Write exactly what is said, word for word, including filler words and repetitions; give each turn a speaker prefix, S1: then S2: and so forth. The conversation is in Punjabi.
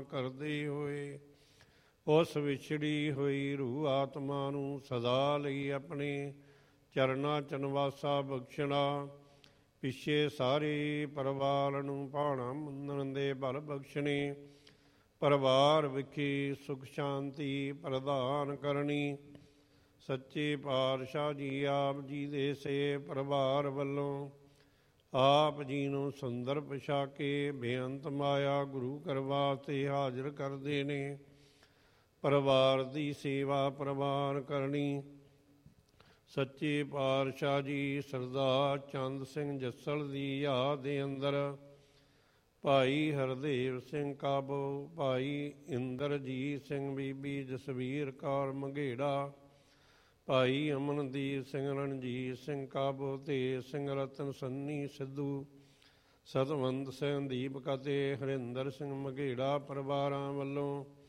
S1: ਕਰਦੇ ਹੋਏ ਉਸ ਵਿਛੜੀ ਹੋਈ ਰੂਹ ਆਤਮਾ ਨੂੰ ਸਦਾ ਲਈ ਆਪਣੇ ਚਰਨਾਂ ਚਨਵਾਸਾ ਬਖਸ਼ਣਾ। ਪਿੱਛੇ ਸਾਰੇ ਪਰਿਵਾਰ ਨੂੰ ਭਾਣਾ ਮੰਨਣ ਦੇ ਬਲ ਬਖਸ਼ਣੇ। ਪਰਿਵਾਰ ਵਿਖੇ ਸੁਖ ਸ਼ਾਂਤੀ ਪ੍ਰਦਾਨ ਕਰਨੀ। ਸੱਚੇ ਪਾਤਸ਼ਾਹ ਜੀ ਆਪ ਜੀ ਦੇ ਸੇ ਪਰਿਵਾਰ ਵੱਲੋਂ ਆਪ ਜੀ ਨੂੰ ਸੁੰਦਰ ਪਛਾ ਕੇ ਬੇਅੰਤ ਮਾਇਆ ਗੁਰੂ ਘਰ ਵਾਸਤੇ ਹਾਜ਼ਰ ਕਰਦੇ ਨੇ। ਪਰਿਵਾਰ ਦੀ ਸੇਵਾ ਪ੍ਰਵਾਨ ਕਰਨੀ। ਸੱਚੇ ਪਾਤਸ਼ਾਹ ਜੀ ਸਰਦਾਰ ਚੰਦ ਸਿੰਘ ਜੱਸਲ ਦੀ ਯਾਦ ਦੇ ਅੰਦਰ ਭਾਈ ਹਰਦੇਵ ਸਿੰਘ ਕਾਬੋ, ਭਾਈ ਇੰਦਰਜੀਤ ਸਿੰਘ, ਬੀਬੀ ਜਸਵੀਰ ਕੌਰ ਮੰਘੇੜਾ, ਭਾਈ ਅਮਨਦੀਪ ਸਿੰਘ, ਰਣਜੀਤ ਸਿੰਘ ਕਾਬੋ, ਤੇਜ ਸਿੰਘ, ਰਤਨ ਸੰਨੀ ਸਿੱਧੂ, ਸਤਵੰਤ ਸਿੰਘ, ਦੀਪਕ ਅਤੇ ਹਰਿੰਦਰ ਸਿੰਘ ਮੰਘੇੜਾ ਪਰਿਵਾਰਾਂ ਵੱਲੋਂ